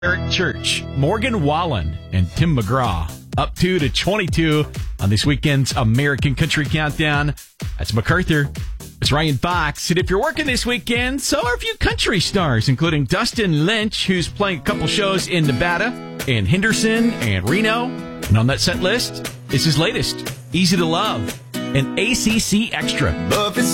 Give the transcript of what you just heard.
Eric Church, Morgan Wallen, and Tim McGraw. Up 2 to 22 on this weekend's American Country Countdown. That's MacArthur. It's Ryan Fox. And if you're working this weekend, so are a few country stars, including Dustin Lynch, who's playing a couple shows in Nevada, and Henderson, and Reno. And on that set list is his latest, Easy to Love, and ACC Extra.